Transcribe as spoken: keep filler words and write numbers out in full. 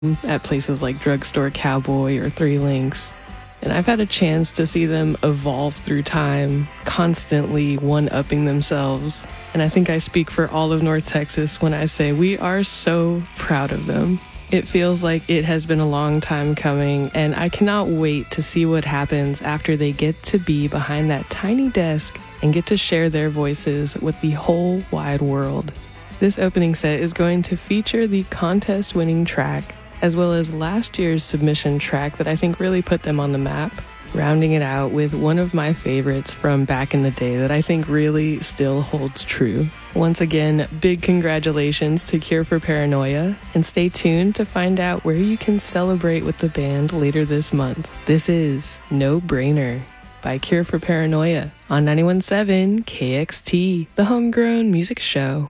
at places like Drugstore Cowboy or Three Links. And I've had a chance to see them evolve through time, constantly one-upping themselves. And I think I speak for all of North Texas when I say we are so proud of them. It feels like it has been a long time coming, and I cannot wait to see what happens after they get to be behind that tiny desk and get to share their voices with the whole wide world. This opening set is going to feature the contest-winning track, as well as last year's submission track that I think really put them on the map, rounding it out with one of my favorites from back in the day that I think really still holds true. Once again, big congratulations to Cure for Paranoia, and stay tuned to find out where you can celebrate with the band later this month. This is No Brainer by Cure for Paranoia on ninety-one point seven K X T, the Homegrown Music Show.